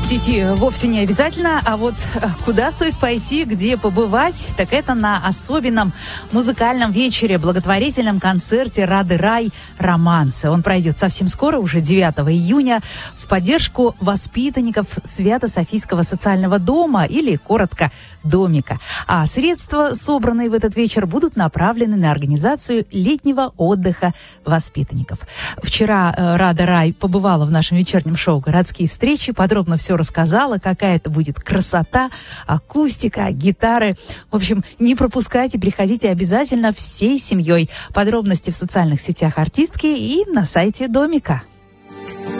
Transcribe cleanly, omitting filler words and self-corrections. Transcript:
идти вовсе не обязательно, а вот куда стоит пойти, где побывать, так это на особенном музыкальном вечере, благотворительном концерте «Рады Рай. Романсы». Он пройдет совсем скоро, уже 9 июня, в поддержку воспитанников Свято-Софийского социального дома, или коротко «Домика». А средства, собранные в этот вечер, будут направлены на организацию летнего отдыха воспитанников. Вчера Рада Рай побывала в нашем вечернем шоу «Городские встречи», подробно все рассказала, какая это будет красота, акустика, гитары. В общем, не пропускайте, приходите обязательно всей семьей. Подробности в социальных сетях артистки и на сайте Домика.